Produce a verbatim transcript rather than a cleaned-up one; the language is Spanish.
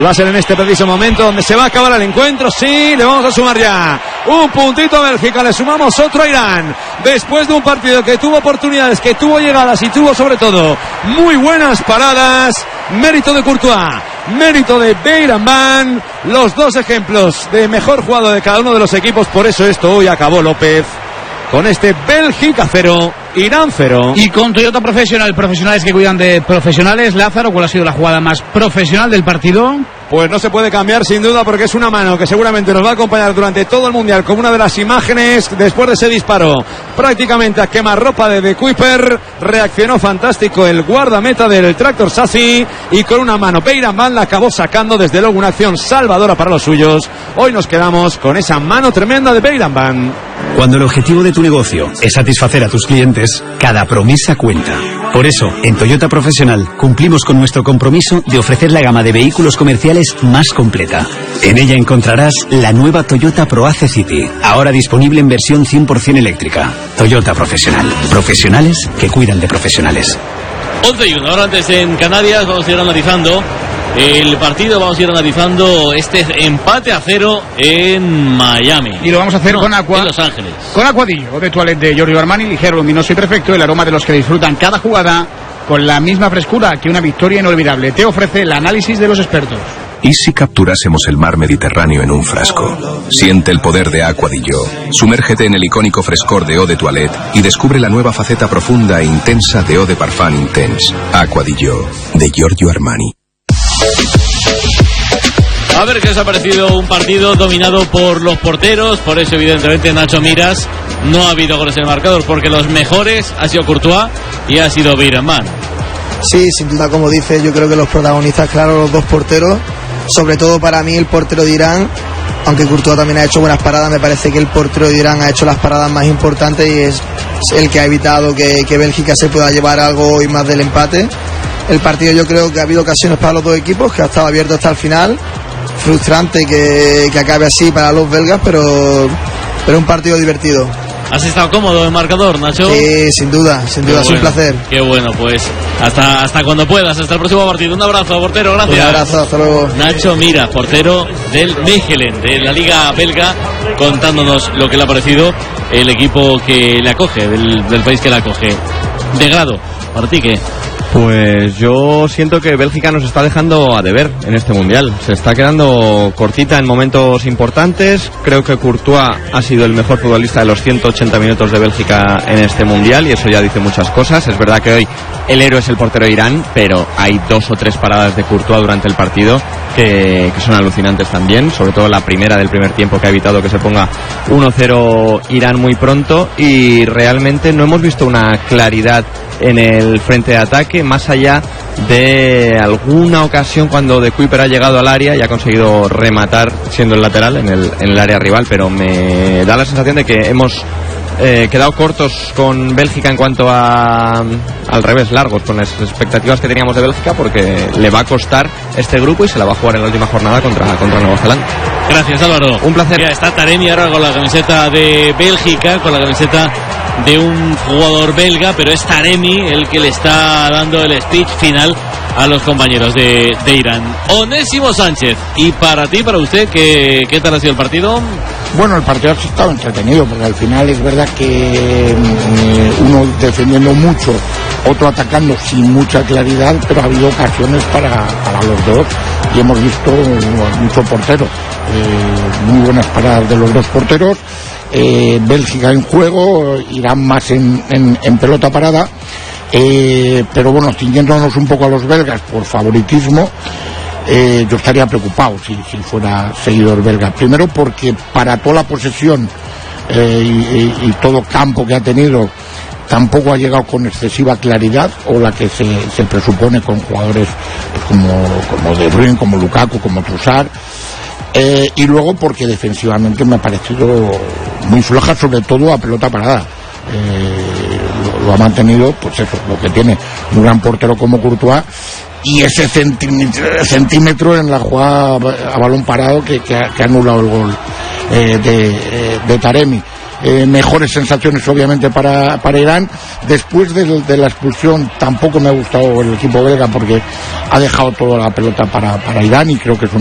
Va a ser en este preciso momento donde se va a acabar el encuentro. Sí, le vamos a sumar ya un puntito a Bélgica, le sumamos otro a Irán. Después de un partido que tuvo oportunidades, que tuvo llegadas y tuvo sobre todo muy buenas paradas. Mérito de Courtois, mérito de Beiranvand, los dos ejemplos de mejor jugado de cada uno de los equipos. Por eso esto hoy acabó, López, con este Bélgica cero, Irán cero. Y con Toyota Profesional, profesionales que cuidan de profesionales. Lázaro, ¿cuál ha sido la jugada más profesional del partido? Pues no se puede cambiar sin duda, porque es una mano que seguramente nos va a acompañar durante todo el Mundial como una de las imágenes. Después de ese disparo prácticamente a quemarropa de De Kuiper, reaccionó fantástico el guardameta del Tractor Sazi y con una mano Beiranvand la acabó sacando. Desde luego una acción salvadora para los suyos. Hoy nos quedamos con esa mano tremenda de Beiranvand. Cuando el objetivo de tu negocio es satisfacer a tus clientes, cada promesa cuenta. Por eso, en Toyota Profesional cumplimos con nuestro compromiso de ofrecer la gama de vehículos comerciales más completa. En ella encontrarás la nueva Toyota ProAce City, ahora disponible en versión cien por ciento eléctrica. Toyota Profesional. Profesionales que cuidan de profesionales. once y uno, ahora antes en Canarias vamos a ir analizando el partido, vamos a ir analizando este empate a cero en Miami. Y lo vamos a hacer no, con Aqua, en Los Ángeles. Con Aquadillo de Toilette de Giorgio Armani, ligero, luminoso y perfecto, el aroma de los que disfrutan cada jugada con la misma frescura que una victoria inolvidable. Te ofrece el análisis de los expertos. ¿Y si capturásemos el mar Mediterráneo en un frasco? Siente el poder de Aquadillo. Sumérgete en el icónico frescor de Eau de Toilette y descubre la nueva faceta profunda e intensa de Eau de Parfum Intense. Aquadillo de Giorgio Armani. A ver qué os ha parecido un partido dominado por los porteros. Por eso evidentemente Nacho Miras, no ha habido goles en el marcador, porque los mejores ha sido Courtois y ha sido Beiranvand. Sí, sin duda, como dice, yo creo que los protagonistas, claro, los dos porteros. Sobre todo para mí el portero de Irán, aunque Courtois también ha hecho buenas paradas, me parece que el portero de Irán ha hecho las paradas más importantes y es el que ha evitado que, que Bélgica se pueda llevar algo hoy más del empate. El partido, yo creo que ha habido ocasiones para los dos equipos, que ha estado abierto hasta el final. Frustrante que, que acabe así para los belgas, pero, pero un partido divertido. ¿Has estado cómodo en marcador, Nacho? Sí, sin duda, sin duda, es un placer. Qué bueno, pues hasta, hasta cuando puedas, hasta el próximo partido. Un abrazo, portero, gracias. Un abrazo, hasta luego. Nacho Miras, portero del Mechelen, de la Liga Belga, contándonos lo que le ha parecido el equipo que le acoge, del, del país que le acoge. De grado, ¿para ti qué? Pues yo siento que Bélgica nos está dejando a deber en este Mundial. Se está quedando cortita en momentos importantes. Creo que Courtois ha sido el mejor futbolista de los ciento ochenta minutos de Bélgica en este Mundial, y eso ya dice muchas cosas. Es verdad que hoy el héroe es el portero de Irán, pero hay dos o tres paradas de Courtois durante el partido que, que son alucinantes también. Sobre todo la primera del primer tiempo, que ha evitado que se ponga uno cero Irán muy pronto, y realmente no hemos visto una claridad en el frente de ataque, más allá de alguna ocasión cuando De Kuiper ha llegado al área y ha conseguido rematar siendo el lateral en el, en el área rival. Pero me da la sensación de que hemos eh, quedado cortos con Bélgica en cuanto a, al revés, largos con las expectativas que teníamos de Bélgica, porque le va a costar este grupo y se la va a jugar en la última jornada contra, contra Nueva Zelanda. Gracias, Álvaro. Un placer. Ya está Taremi ahora con la camiseta de Bélgica, con la camiseta de un jugador belga, pero es Taremi el que le está dando el speech final a los compañeros de, de Irán. Onésimo Sánchez, y para ti, para usted, ¿qué, qué tal ha sido el partido? Bueno, el partido ha estado entretenido, porque al final es verdad que eh, uno defendiendo mucho, otro atacando sin mucha claridad, pero ha habido ocasiones para, para los dos, y hemos visto mucho portero, eh, muy buenas paradas de los dos porteros. Eh, Bélgica en juego, Irán más en, en, en pelota parada, eh, pero bueno, ciñéndonos un poco a los belgas por favoritismo, eh, yo estaría preocupado si, si fuera seguidor belga. Primero porque para toda la posesión eh, y, y, y todo campo que ha tenido, tampoco ha llegado con excesiva claridad, o la que se, se presupone con jugadores pues, como, como De Bruyne, como Lukaku, como Trossard. Eh, y luego porque defensivamente me ha parecido muy floja, sobre todo a pelota parada. Eh, lo, lo ha mantenido, pues eso, lo que tiene un gran portero como Courtois, y ese centímetro, centímetro en la jugada a balón parado que, que, ha, que ha anulado el gol eh, de, de Taremi. eh, mejores sensaciones obviamente para, para Irán. Después de, de la expulsión tampoco me ha gustado el equipo belga porque ha dejado toda la pelota para, para Irán y creo que es un